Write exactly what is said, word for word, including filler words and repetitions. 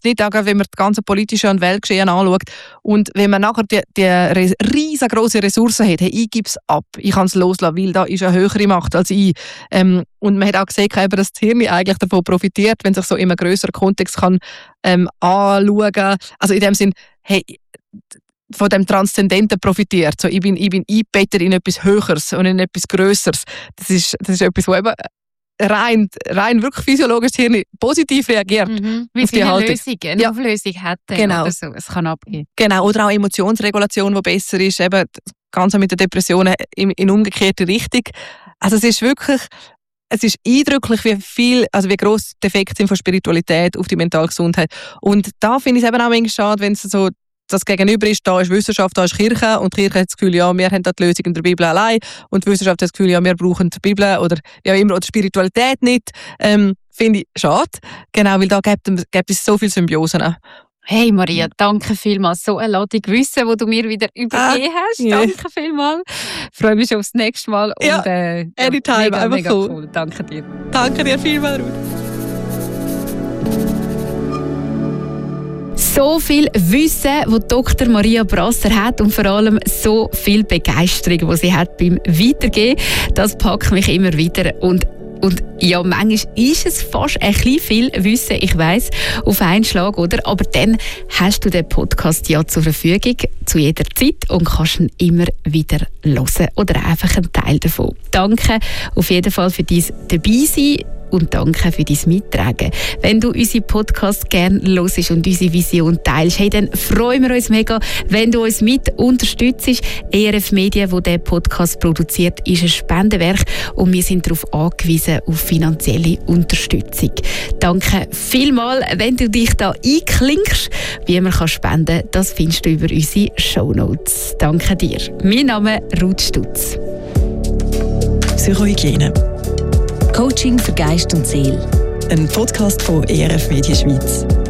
nicht, auch wenn man das ganze politische und Weltgeschehen anschaut. Und wenn man nachher die, die riesengroße Ressourcen hat, hey, ich gebe es ab, ich kann es loslassen, weil da ist eine höhere Macht als ich. Ähm, und man hat auch gesehen, dass das Hirn eigentlich davon profitiert, wenn sich so in einem grösseren Kontext kann, ähm, anschauen kann. Also in dem Sinn, hey, von dem Transzendenten profitiert. So, ich bin, ich bin eingebettet in etwas Höheres und in etwas Grösseres. Das ist, das ist etwas, was eben rein, rein wirklich physiologisch das Hirn positiv reagiert. Mhm. Wie viele Lösungen, eine ja. Auflösung hat genau. oder so. Es kann abgehen. Genau, oder auch Emotionsregulation, die besser ist. Eben das Ganze mit den Depressionen in, in umgekehrte Richtung. Also es ist wirklich, es ist eindrücklich, wie viel, also wie gross die Effekte sind von Spiritualität auf die mentale Gesundheit. Und da finde ich es eben auch manchmal schade, wenn es so das Gegenüber ist, da ist Wissenschaft, da ist Kirche und die Kirche hat das Gefühl, ja, wir haben da die Lösung in der Bibel allein und die Wissenschaft hat das Gefühl, ja, wir brauchen die Bibel oder ja immer oder Spiritualität nicht. Ähm, finde ich schade, genau, weil da gibt, gibt es so viele Symbiosen. Hey Maria, danke vielmals. So eine Ladung Wissen, die du mir wieder übergeben ah, hast. Yeah. Danke vielmals. Ich freue mich schon aufs nächste Mal. Ja, und, äh, anytime, mega, einfach mega cool. cool. Danke dir. Danke dir vielmals, Ruth. So viel Wissen, das Doktor Maria Brasser hat und vor allem so viel Begeisterung, die sie hat beim Weitergeben, das packt mich immer wieder. Und Und ja, manchmal ist es fast ein bisschen viel Wissen, ich weiss, auf einen Schlag, oder? Aber dann hast du den Podcast ja zur Verfügung, zu jeder Zeit und kannst ihn immer wieder hören oder einfach einen Teil davon. Danke auf jeden Fall für dein Dabeisein und danke für dein Mittragen. Wenn du unseren Podcast gerne hörst und unsere Vision teilst, hey, dann freuen wir uns mega, wenn du uns mit unterstützt. E R F Media, wo der Podcast produziert, ist ein Spendenwerk und wir sind darauf angewiesen, auf finanzielle Unterstützung. Danke vielmals, wenn du dich da einklinkst. Wie man kann spenden kann, das findest du über unsere Shownotes. Danke dir. Mein Name ist Ruth Stutz. Psychohygiene. Coaching für Geist und Seele. Ein Podcast von E R F Media Schweiz.